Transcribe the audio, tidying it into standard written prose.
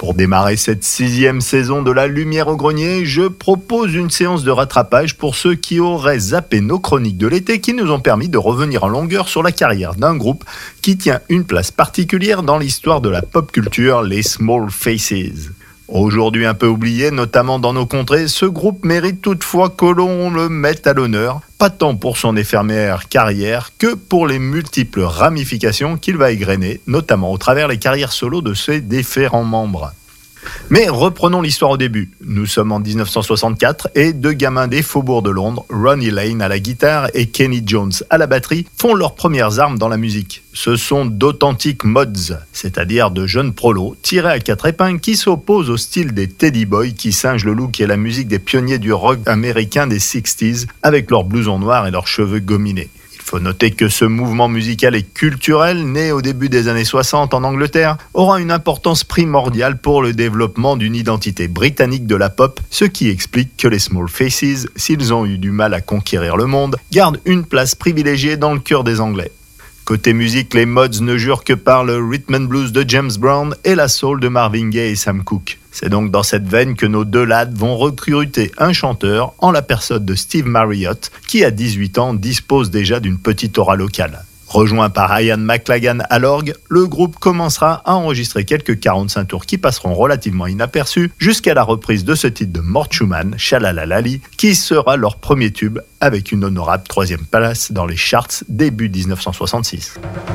Pour démarrer cette 6e saison de La Lumière au Grenier, je propose une séance de rattrapage pour ceux qui auraient zappé nos chroniques de l'été qui nous ont permis de revenir en longueur sur la carrière d'un groupe qui tient une place particulière dans l'histoire de la pop culture, les Small Faces. Aujourd'hui un peu oublié, notamment dans nos contrées, ce groupe mérite toutefois que l'on le mette à l'honneur, pas tant pour son éphémère carrière que pour les multiples ramifications qu'il va égrener, notamment au travers les carrières solo de ses différents membres. Mais reprenons l'histoire au début. Nous sommes en 1964 et deux gamins des faubourgs de Londres, Ronnie Lane à la guitare et Kenny Jones à la batterie, font leurs premières armes dans la musique. Ce sont d'authentiques mods, c'est-à-dire de jeunes prolos tirés à quatre épingles qui s'opposent au style des Teddy Boys qui singent le look et la musique des pionniers du rock américain des 60s avec leurs blousons noirs et leurs cheveux gominés. Il faut noter que ce mouvement musical et culturel, né au début des années 60 en Angleterre, aura une importance primordiale pour le développement d'une identité britannique de la pop, ce qui explique que les Small Faces, s'ils ont eu du mal à conquérir le monde, gardent une place privilégiée dans le cœur des Anglais. Côté musique, les Mods ne jurent que par le rhythm and blues de James Brown et la soul de Marvin Gaye et Sam Cooke. C'est donc dans cette veine que nos deux lads vont recruter un chanteur en la personne de Steve Marriott, qui à 18 ans dispose déjà d'une petite aura locale. Rejoint par Ian McLagan à l'orgue, le groupe commencera à enregistrer quelques 45 tours qui passeront relativement inaperçus jusqu'à la reprise de ce titre de Mort Schumann, Shalalalali, qui sera leur premier tube avec une honorable 3e place dans les charts début 1966.